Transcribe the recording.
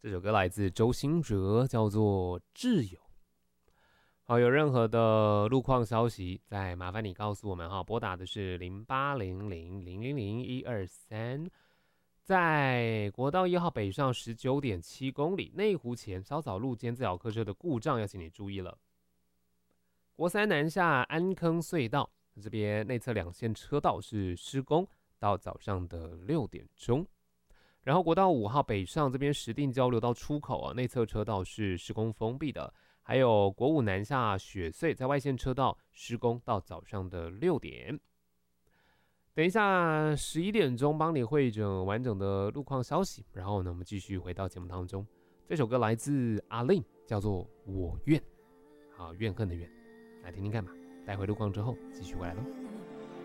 这首歌来自周兴哲，叫做《挚友》。好，有任何的路况消息，再麻烦你告诉我们哈。拨打的是0800000123。在国道1号北上19.7公里，内湖前稍早路肩自小客车的故障，要请你注意了。国三南下安坑隧道这边内侧2线车道是施工，到早上的6点钟。然后国道5号北上这边石碇交流道出口内侧车道是施工封闭的。还有国5南下雪隧在外线车道施工到早上的6点。等一下11点钟帮你汇整完整的路况消息，然后呢，我们继续回到节目当中。这首歌来自阿令，叫做《我愿》，好，怨恨的怨，来听听看吧。待会路况之后继续回来喽。